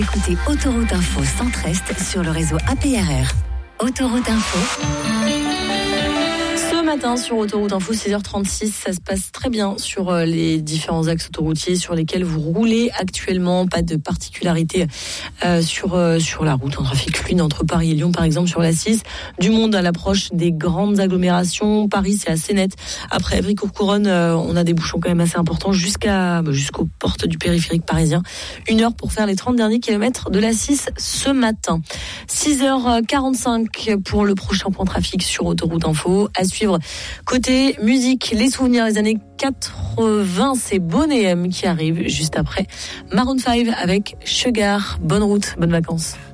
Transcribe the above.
Écoutez Autoroute Info Centre-Est sur le réseau APRR. Autoroute Info. Ce matin sur Autoroute Info, 6h36, ça se passe très bien sur les différents axes autoroutiers sur lesquels vous roulez actuellement. Pas de particularité sur la route en trafic fluide entre Paris et Lyon, par exemple, sur la 6. Du monde à l'approche des grandes agglomérations. Paris, c'est assez net. Après Évry-Courcouronnes, on a des bouchons quand même assez importants jusqu'aux portes du périphérique parisien. 1 heure pour faire les 30 derniers kilomètres de la 6 ce matin. 6h45 pour le prochain point trafic sur Autoroute Info. À suivre côté musique, les souvenirs des années 80, c'est Boney M qui arrive juste après Maroon 5 avec Sugar. Bonne route, bonnes vacances.